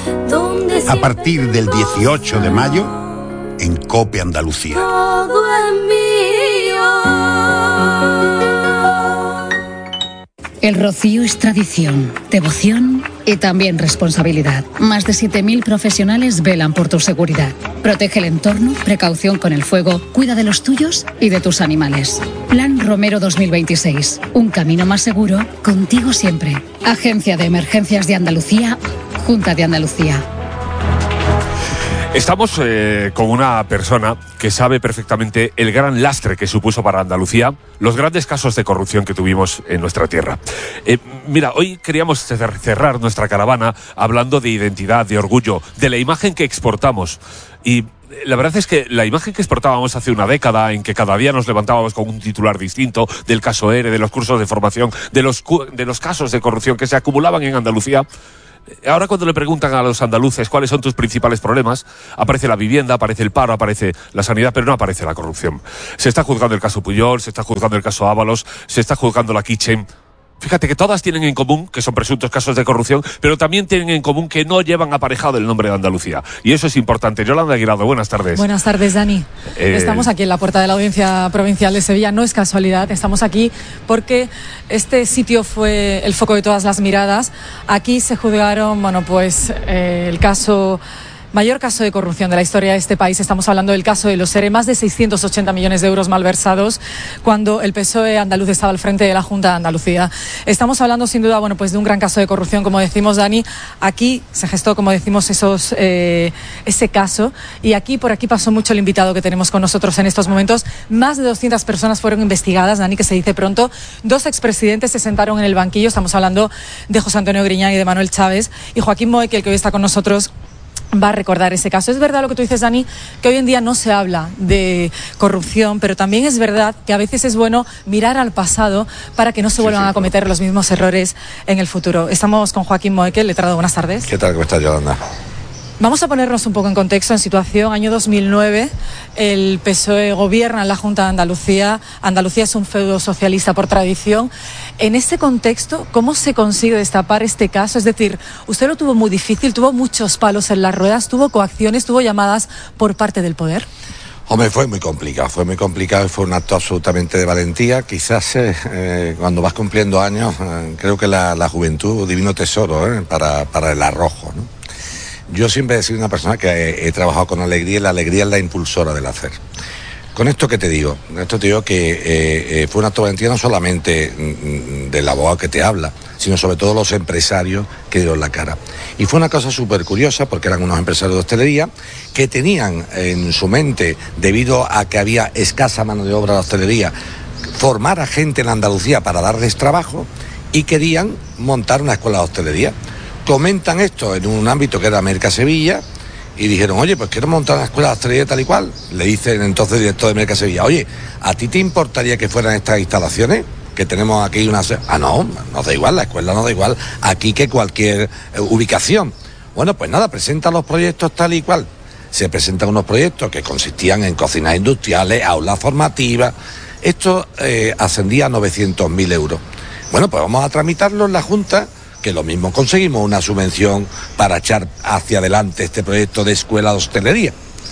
A partir del 18 de mayo, en COPE Andalucía. Todo es mío. El rocío es tradición, devoción y también responsabilidad. Más de 7.000 profesionales velan por tu seguridad. Protege el entorno, precaución con el fuego, cuida de los tuyos y de tus animales. Plan Romero 2026. Un camino más seguro, contigo siempre. Agencia de Emergencias de Andalucía, Junta de Andalucía. Estamos con una persona que sabe perfectamente el gran lastre que supuso para Andalucía los grandes casos de corrupción que tuvimos en nuestra tierra. Mira, hoy queríamos cerrar nuestra caravana hablando de identidad, de orgullo, de la imagen que exportamos. Y la verdad es que la imagen que exportábamos hace una década, en que cada día nos levantábamos con un titular distinto, del caso ERE, de los cursos de formación, de los casos de corrupción que se acumulaban en Andalucía. Ahora, cuando le preguntan a los andaluces cuáles son tus principales problemas, aparece la vivienda, aparece el paro, aparece la sanidad, pero no aparece la corrupción. Se está juzgando el caso Pujol, se está juzgando el caso Ábalos, se está juzgando la Kitchen. Fíjate que todas tienen en común que son presuntos casos de corrupción, pero también tienen en común que no llevan aparejado el nombre de Andalucía. Y eso es importante. Yolanda Aguirado, buenas tardes. Buenas tardes, Dani. Estamos aquí en la puerta de la Audiencia Provincial de Sevilla. No es casualidad, estamos aquí porque este sitio fue el foco de todas las miradas. Aquí se juzgaron, el mayor caso de corrupción de la historia de este país. Estamos hablando del caso de los ERE, más de 680 millones de euros malversados cuando el PSOE andaluz estaba al frente de la Junta de Andalucía. Estamos hablando sin duda, de un gran caso de corrupción, como decimos, Dani. Aquí se gestó, como decimos, ese caso, y por aquí pasó mucho el invitado que tenemos con nosotros en estos momentos. Más de 200 personas fueron investigadas, Dani, que se dice pronto. 2 expresidentes se sentaron en el banquillo. Estamos hablando de José Antonio Griñán y de Manuel Chávez, y Joaquín Moekel, que hoy está con nosotros, va a recordar ese caso. Es verdad lo que tú dices, Dani, que hoy en día no se habla de corrupción, pero también es verdad que a veces es bueno mirar al pasado para que no se vuelvan a cometer los mismos errores en el futuro. Estamos con Joaquín Moekel, letrado. Buenas tardes. ¿Qué tal? ¿Cómo estás, Yolanda? Vamos a ponernos un poco en contexto, en situación. Año 2009, el PSOE gobierna en la Junta de Andalucía. Andalucía es un feudo socialista por tradición. En ese contexto, ¿cómo se consigue destapar este caso? Es decir, usted lo tuvo muy difícil, tuvo muchos palos en las ruedas, tuvo coacciones, tuvo llamadas por parte del poder. Hombre, fue muy complicado y fue un acto absolutamente de valentía. Quizás cuando vas cumpliendo años, creo que la juventud, divino tesoro para el arrojo, ¿no? Yo siempre he sido una persona que he trabajado con alegría, y la alegría es la impulsora del hacer. Con esto que te digo, que fue un acto de valentía no solamente del abogado que te habla, sino sobre todo los empresarios que dieron la cara. Y fue una cosa súper curiosa, porque eran unos empresarios de hostelería que tenían en su mente, debido a que había escasa mano de obra de la hostelería, formar a gente en Andalucía para darles trabajo, y querían montar una escuela de hostelería. Comentan esto en un ámbito que era Merca Sevilla, y dijeron, oye, pues quiero montar una escuela de hostelería tal y cual. Le dice el entonces director de Merca Sevilla, oye, ¿a ti te importaría que fueran estas instalaciones? Que tenemos aquí una... no da igual, la escuela no da igual aquí que cualquier ubicación. Bueno, pues nada, presenta los proyectos tal y cual. Se presentan unos proyectos que consistían en cocinas industriales, aulas formativas. Esto ascendía a 900.000 euros. Bueno, pues vamos a tramitarlo en la Junta, que lo mismo conseguimos una subvención para echar hacia adelante este proyecto de escuela de hostelería.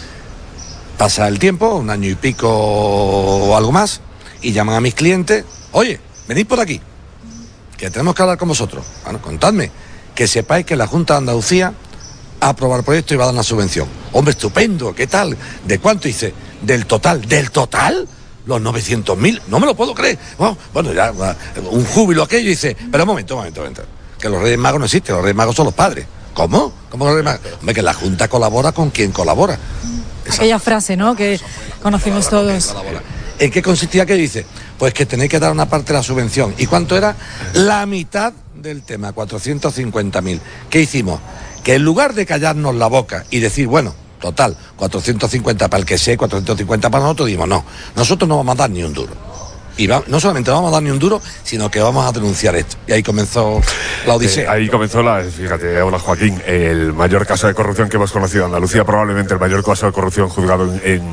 Pasa el tiempo, 1 año y pico o algo más, y llaman a mis clientes, oye, venid por aquí, que tenemos que hablar con vosotros. Bueno, contadme, que sepáis que la Junta de Andalucía ha aprobado el proyecto y va a dar una subvención. Hombre, estupendo, ¿qué tal? ¿De cuánto? Dice, ¿del total? Los 900.000, no me lo puedo creer. Bueno, ya un júbilo aquello, y dice, pero un momento. Que los Reyes Magos no existen, los Reyes Magos son los padres. ¿Cómo? ¿Cómo los Reyes Magos? Hombre, que la Junta colabora con quien colabora. Aquella frase, ¿no?, que conocimos todos. ¿En qué consistía aquello? Dice, pues que tenéis que dar una parte de la subvención. ¿Y cuánto era? La mitad del tema, 450.000. ¿Qué hicimos? Que en lugar de callarnos la boca y decir, bueno, total, 450 para el que sé, 450 para nosotros, dijimos, no, nosotros no vamos a dar ni un duro. Y no solamente no vamos a dar ni un duro, sino que vamos a denunciar esto. Y ahí comenzó la odisea. Fíjate, hola Joaquín, el mayor caso de corrupción que hemos conocido en Andalucía, probablemente el mayor caso de corrupción juzgado en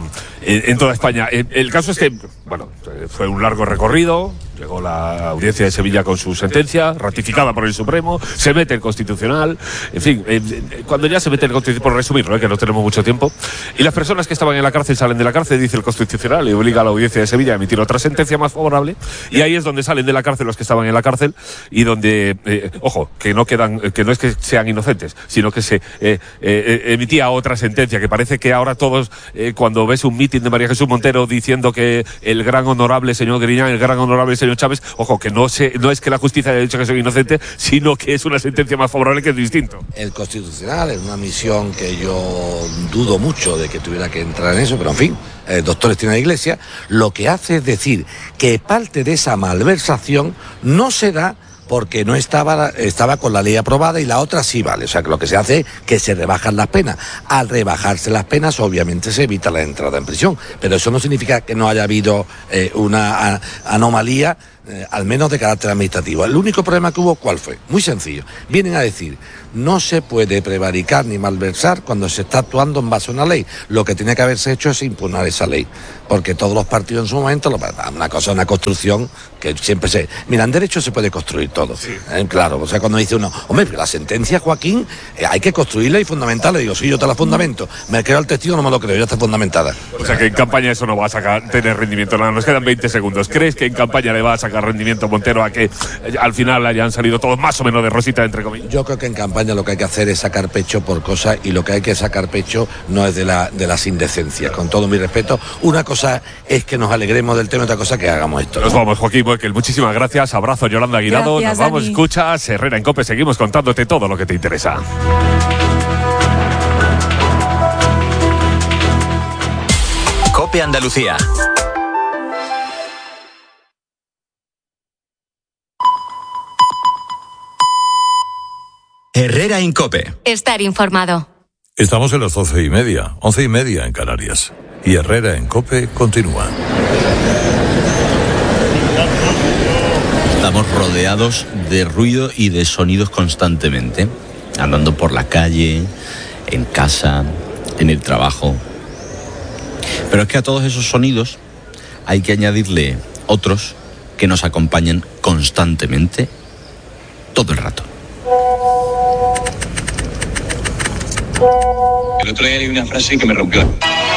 en toda España. El caso es que, bueno, fue un largo recorrido, llegó la Audiencia de Sevilla con su sentencia, ratificada por el Supremo, se mete el Constitucional, en fin, cuando ya se mete el Constitucional, por resumirlo, que no tenemos mucho tiempo, y las personas que estaban en la cárcel salen de la cárcel, dice el Constitucional, y obliga a la Audiencia de Sevilla a emitir otra sentencia más favorable, y ahí es donde salen de la cárcel los que estaban en la cárcel, y donde, ojo, que no es que sean inocentes, sino que se emitía otra sentencia, que parece que ahora todos, cuando ves un mitin de María Jesús Montero diciendo que el gran honorable señor Griñán, el gran honorable señor Chávez, ojo, que no es que la justicia haya dicho que soy inocente, sino que es una sentencia más favorable, que es distinto. El Constitucional es una misión que yo dudo mucho de que tuviera que entrar en eso, pero en fin, doctores tiene la Iglesia, lo que hace es decir que parte de esa malversación no se da porque no estaba con la ley aprobada y la otra sí vale. O sea, que lo que se hace es que se rebajan las penas. Al rebajarse las penas, obviamente se evita la entrada en prisión. Pero eso no significa que no haya habido una anomalía, al menos de carácter administrativo. El único problema que hubo, ¿cuál fue? Muy sencillo. Vienen a decir, no se puede prevaricar ni malversar cuando se está actuando en base a una ley. Lo que tiene que haberse hecho es impugnar esa ley. Porque todos los partidos en su momento, una construcción que siempre se... Mira, en derecho se puede construir todo. Sí. Claro, o sea, cuando dice uno, hombre, pero la sentencia, Joaquín, hay que construirla y fundamentarla. Digo, sí, yo te la fundamento. Me creo el testigo, no me lo creo, ya está fundamentada. O sea, que en campaña eso no va a tener rendimiento. Nada, nos quedan 20 segundos. ¿Crees que en campaña le va a sacar rendimiento Montero a que al final hayan salido todos más o menos de rosita, entre comillas? Yo creo que en campaña lo que hay que hacer es sacar pecho por cosas, y lo que hay que sacar pecho no es de las indecencias, con todo mi respeto. Una cosa es que nos alegremos del tema, otra cosa que hagamos esto. Nos vamos, Joaquín Boekel, muchísimas gracias. Abrazo, Yolanda Guirado. Gracias, nos vamos, Dani. Escuchas Herrera en COPE, seguimos contándote todo lo que te interesa. COPE Andalucía. Herrera en COPE. Estar informado. Estamos en las 11:30 en Canarias. Y Herrera en COPE continúa. Estamos rodeados de ruido y de sonidos constantemente, andando por la calle, en casa, en el trabajo. Pero es que a todos esos sonidos hay que añadirle otros que nos acompañan constantemente, todo el rato. El otro día leí una frase que me rompió.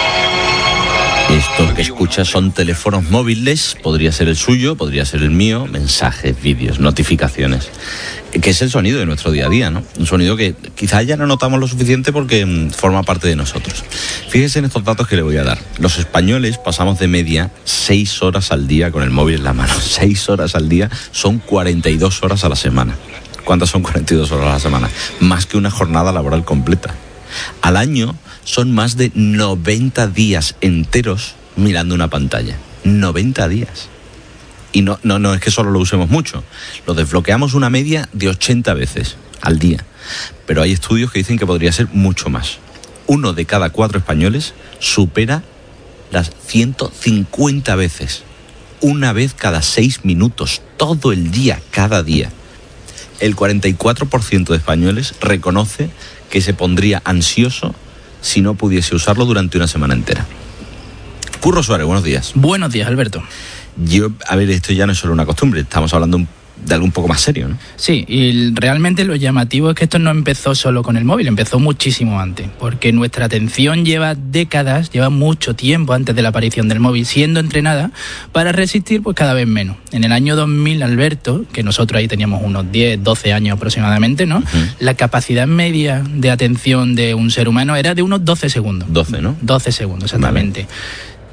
Esto que escuchas son teléfonos móviles, podría ser el suyo, podría ser el mío, mensajes, vídeos, notificaciones, que es el sonido de nuestro día a día, ¿no? Un sonido que quizás ya no notamos lo suficiente porque forma parte de nosotros. Fíjese en estos datos que le voy a dar. Los españoles pasamos de media 6 horas al día con el móvil en la mano. 6 horas al día son 42 horas a la semana. ¿Cuántas son 42 horas a la semana? Más que una jornada laboral completa. Al año son más de 90 días enteros mirando una pantalla. 90 días. Y no es que solo lo usemos mucho. Lo desbloqueamos una media de 80 veces al día. Pero hay estudios que dicen que podría ser mucho más. 1 de cada 4 españoles supera las 150 veces. Una vez cada 6 minutos. Todo el día, cada día. El 44% de españoles reconoce que se pondría ansioso si no pudiese usarlo durante una semana entera. Curro Suárez, buenos días. Buenos días, Alberto. Esto ya no es solo una costumbre, estamos hablando de algo un poco más serio, ¿no? Sí, y realmente lo llamativo es que esto no empezó solo con el móvil, empezó muchísimo antes, porque nuestra atención lleva décadas, lleva mucho tiempo antes de la aparición del móvil, siendo entrenada para resistir pues cada vez menos. En el año 2000, Alberto, que nosotros ahí teníamos unos 10, 12 años aproximadamente, ¿no? Uh-huh. La capacidad media de atención de un ser humano era de unos 12 segundos. 12, ¿no? 12 segundos, exactamente. Vale.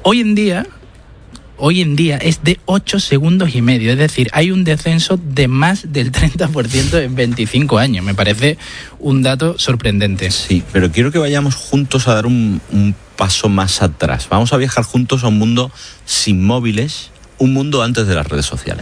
Hoy en día es de 8 segundos y medio, es decir, hay un descenso de más del 30% en 25 años. Me parece un dato sorprendente. Sí, pero quiero que vayamos juntos a dar un paso más atrás. Vamos a viajar juntos a un mundo sin móviles, un mundo antes de las redes sociales.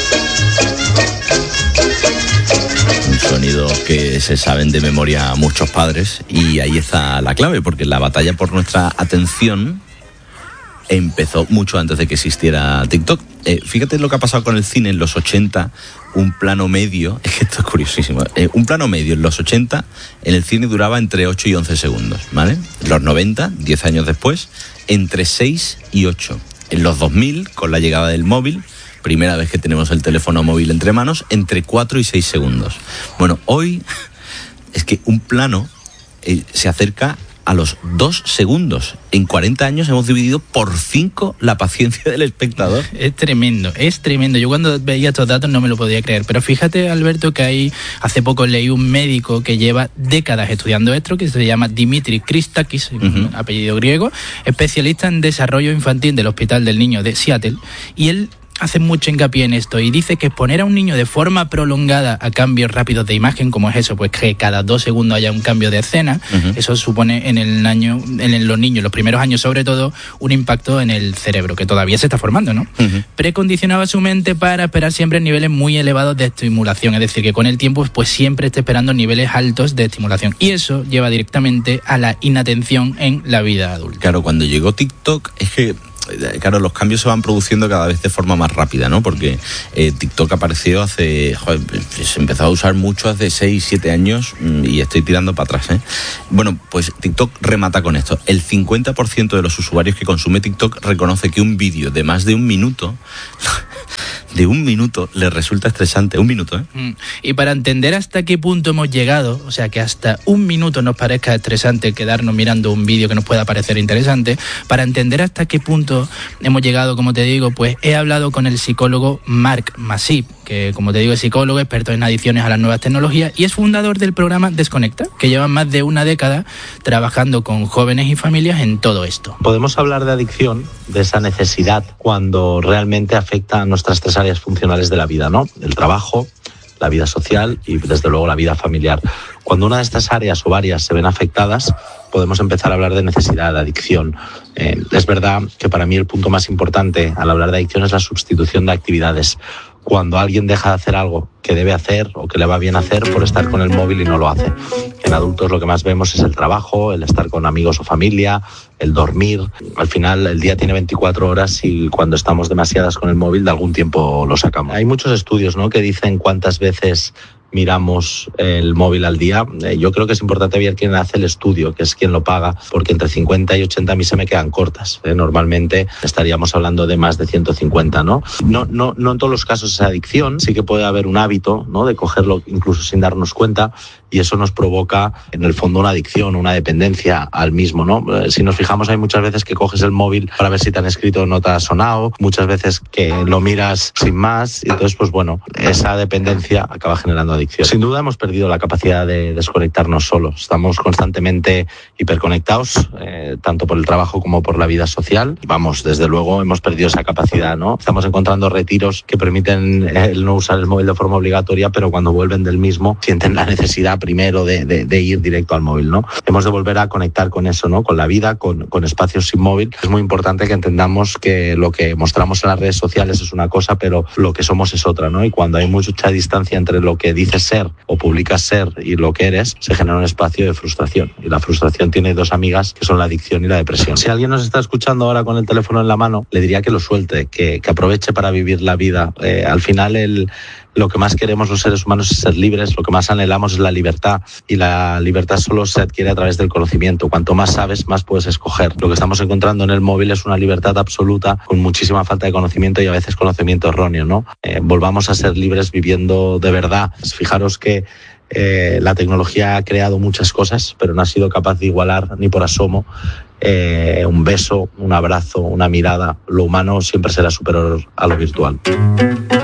Un sonido que se saben de memoria muchos padres, y ahí está la clave, porque la batalla por nuestra atención empezó mucho antes de que existiera TikTok. Fíjate lo que ha pasado con el cine en los 80, un plano medio, es que esto es curiosísimo, un plano medio en los 80 en el cine duraba entre 8 y 11 segundos, ¿vale? En los 90, 10 años después, entre 6 y 8. En los 2000, con la llegada del móvil, primera vez que tenemos el teléfono móvil entre manos, entre 4 y 6 segundos. Bueno, hoy es que un plano se acerca a los 2 segundos. En 40 años hemos dividido por 5 la paciencia del espectador. Es tremendo, es tremendo. Yo cuando veía estos datos no me lo podía creer. Pero fíjate, Alberto, que hace poco leí un médico que lleva décadas estudiando esto, que se llama Dimitri Christakis, apellido griego, especialista en desarrollo infantil del Hospital del Niño de Seattle, y él hace mucho hincapié en esto y dice que exponer a un niño de forma prolongada a cambios rápidos de imagen, como es eso, pues que cada 2 segundos haya un cambio de escena, eso supone en los niños, los primeros años sobre todo, un impacto en el cerebro, que todavía se está formando, ¿no? Precondicionaba su mente para esperar siempre niveles muy elevados de estimulación, es decir, que con el tiempo pues siempre esté esperando niveles altos de estimulación, y eso lleva directamente a la inatención en la vida adulta. Claro, cuando llegó TikTok es que los cambios se van produciendo cada vez de forma más rápida, ¿no? Porque TikTok apareció se empezó a usar mucho hace 6, 7 años y estoy tirando para atrás, ¿eh? Bueno, pues TikTok remata con esto. El 50% de los usuarios que consume TikTok reconoce que un vídeo de más de un minuto les resulta estresante. 1 minuto, ¿eh? Y para entender hasta qué punto hemos llegado, o sea, que hasta 1 minuto nos parezca estresante quedarnos mirando un vídeo que nos pueda parecer interesante, para entender hasta qué punto hemos llegado, como te digo, pues he hablado con el psicólogo Marc Massip, que como te digo es psicólogo, experto en adicciones a las nuevas tecnologías y es fundador del programa Desconecta, que lleva más de una década trabajando con jóvenes y familias en todo esto. Podemos hablar de adicción, de esa necesidad, cuando realmente afecta a nuestras 3 áreas funcionales de la vida, ¿no? El trabajo, la vida social y desde luego la vida familiar. Cuando una de estas áreas o varias se ven afectadas, podemos empezar a hablar de necesidad, de adicción. Es verdad que para mí el punto más importante al hablar de adicción es la sustitución de actividades. Cuando alguien deja de hacer algo que debe hacer o que le va bien hacer por estar con el móvil y no lo hace. En adultos lo que más vemos es el trabajo, el estar con amigos o familia, el dormir. Al final el día tiene 24 horas y cuando estamos demasiadas con el móvil de algún tiempo lo sacamos. Hay muchos estudios, ¿no?, que dicen cuántas veces miramos el móvil al día. Yo creo que es importante ver quién hace el estudio, que es quien lo paga, porque entre 50 y 80 a mí se me quedan cortas. Normalmente estaríamos hablando de más de 150, ¿no? No en todos los casos es adicción, sí que puede haber un hábito, ¿no?, de cogerlo incluso sin darnos cuenta, y eso nos provoca en el fondo una adicción, una dependencia al mismo, ¿no? Si nos fijamos, hay muchas veces que coges el móvil para ver si te han escrito no te ha sonado, muchas veces que lo miras sin más, y entonces pues bueno, esa dependencia acaba generando adicción. Sin duda hemos perdido la capacidad de desconectarnos solos, estamos constantemente hiperconectados, tanto por el trabajo como por la vida social. Vamos, desde luego hemos perdido esa capacidad, ¿no? Estamos encontrando retiros que permiten el no usar el móvil de forma obligatoria, pero cuando vuelven del mismo sienten la necesidad primero de ir directo al móvil, ¿no? Hemos de volver a conectar con eso, ¿no?, con la vida, con espacios sin móvil. Es muy importante que entendamos que lo que mostramos en las redes sociales es una cosa, pero lo que somos es otra, ¿no? Y cuando hay mucha distancia entre lo que dices ser o publicas ser y lo que eres, se genera un espacio de frustración. Y la frustración tiene 2 amigas, que son la adicción y la depresión. Si alguien nos está escuchando ahora con el teléfono en la mano, le diría que lo suelte, que aproveche para vivir la vida. Al final lo que más queremos los seres humanos es ser libres, lo que más anhelamos es la libertad, y la libertad solo se adquiere a través del conocimiento. Cuanto más sabes, más puedes escoger. Lo que estamos encontrando en el móvil es una libertad absoluta con muchísima falta de conocimiento y a veces conocimiento erróneo, ¿no? Volvamos a ser libres viviendo de verdad. Fijaros que la tecnología ha creado muchas cosas, pero no ha sido capaz de igualar ni por asomo un beso, un abrazo, una mirada. Lo humano siempre será superior a lo virtual.